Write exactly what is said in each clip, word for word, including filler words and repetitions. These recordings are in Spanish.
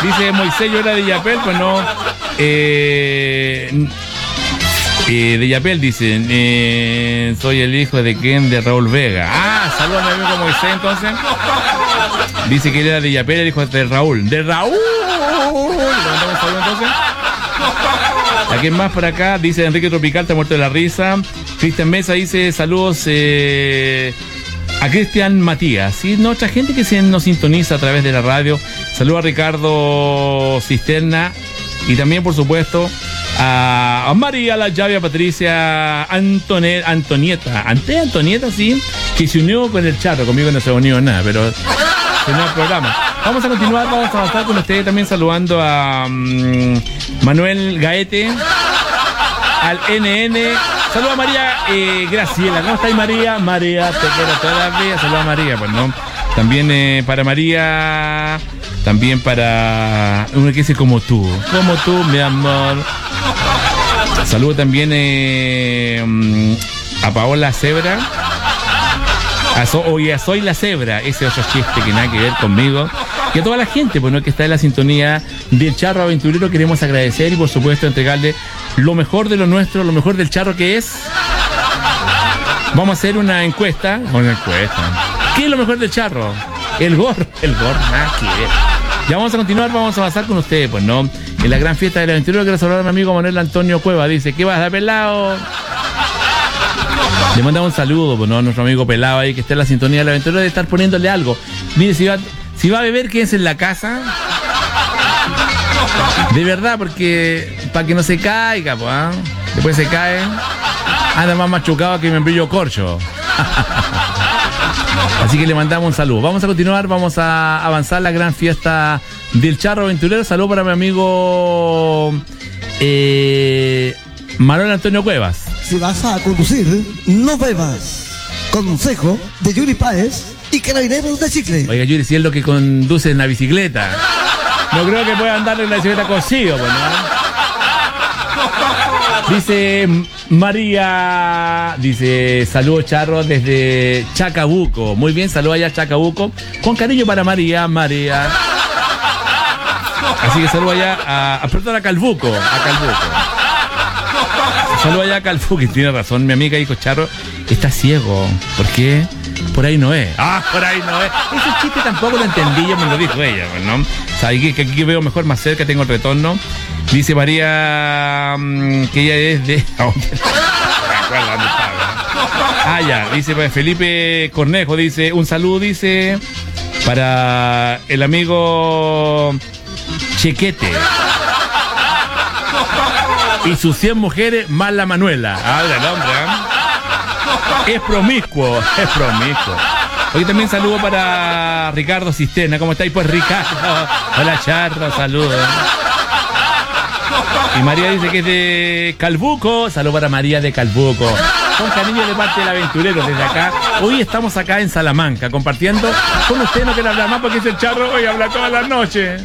Dice Moisés, yo era de Yapel, pues no. Eh, eh, de Yapel dicen, eh, soy el hijo de Ken de Raúl Vega. Ah, saludos a mi amigo Moisés entonces. Dice que era de Yapel, el hijo de Raúl. ¡De Raúl! Le mandamos un saludo entonces. ¿A quién más por acá? Dice Enrique Tropical, está muerto de la risa. Cristian Mesa dice saludos eh, a Cristian Matías. ¿Sí? No, otra gente que se nos sintoniza a través de la radio. Saludos a Ricardo Cisterna. Y también, por supuesto, a, a María La Llave, a Patricia Antone, Antonieta. Ante Antonieta, sí, que se unió con el Charro. Conmigo no se unió nada, pero se unió al programa. Vamos a continuar, vamos a avanzar con ustedes también saludando a um, Manuel Gaete, al N N. Saludos a María eh, Graciela. ¿Cómo estáis, María? María, te quiero todavía. Saludos a María, pues no. También eh, para María, también para uno que dice como tú, como tú, mi amor. Saludos también eh, um, a Paola Zebra. A so, oye, a Soy la Cebra, ese otro chiste que nada que ver conmigo. Y a toda la gente, pues, ¿no?, que está en la sintonía del Charro Aventurero, queremos agradecer y por supuesto entregarle lo mejor de lo nuestro, lo mejor del Charro, que es... Vamos a hacer una encuesta. Una encuesta. ¿Qué es lo mejor del Charro? El gorro. El gorro, nada que ver. Ya vamos a continuar, vamos a avanzar con ustedes, pues, ¿no? En la gran fiesta del aventurero, quiero saludar a mi amigo Manuel Antonio Cueva. Dice, ¿qué vas a dar, pelado? Le mandamos un saludo, pues, ¿no?, a nuestro amigo Pelado ahí que está en la sintonía del aventurero, de estar poniéndole algo. Mire, si va, si va a beber, quédense en la casa. De verdad, porque para que no se caiga, pues, ¿eh? Después se cae. Anda más machucado que membrillo corcho. Así que le mandamos un saludo. Vamos a continuar, vamos a avanzar la gran fiesta del Charro Aventurero. Saludo para mi amigo eh, Manuel Antonio Cuevas. Si vas a conducir, no bebas. Consejo de Yuri Páez y Carabineros de Chile. Oiga, Yuri, si es lo que conduce en la bicicleta. No creo que pueda andar en la bicicleta cosido, pues, ¿no? Dice María, dice, saludos, Charro, desde Chacabuco. Muy bien, saludos allá a Chacabuco. Con cariño para María, María. Así que saludos allá a, a, perdón, a Calbuco, a Calbuco. Saludos allá a Calbuco, que tiene razón, mi amiga dijo, Charro, está ciego. ¿Por qué? Por ahí no es. Ah, por ahí no es. Ese chiste tampoco lo entendí, yo me lo dijo ella, ¿no? O sea, aquí, que aquí veo mejor, más cerca, tengo el retorno. Dice María um, que ella es de... Ah, ya, dice Felipe Cornejo, dice, un saludo, dice, para el amigo Chequete. Y sus cien mujeres más la Manuela. Habla el hombre, ¿eh? Es promiscuo, es promiscuo. Hoy también saludo para Ricardo Cisterna. ¿Cómo estáis, pues, Ricardo? Hola, Charro, saludos. Y María dice que es de Calbuco. Saludo para María de Calbuco. Con cariño de parte del aventurero desde acá. Hoy estamos acá en Salamanca compartiendo con usted. No quiero hablar más porque es el Charro, hoy habla todas las noches.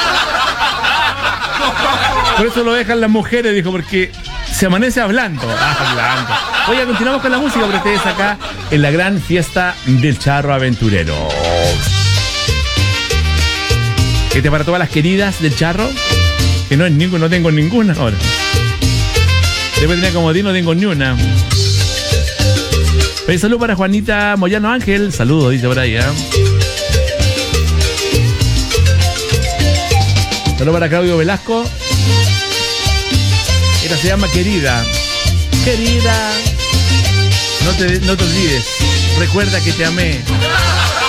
Por eso lo dejan las mujeres, dijo, porque se amanece hablando. Hablando. Oye, continuamos con la música para ustedes acá en la gran fiesta del Charro Aventurero. Este para todas las queridas del Charro, que no es ningún, no tengo ninguna ahora. Después tenía comodín, no tengo ni una. Oye, saludo para Juanita Moyano Ángel. Saludos, dice por ahí, ¿eh? Saludo para Claudio Velasco. Esta se llama Querida. Querida, no te, no te olvides. Recuerda que te amé.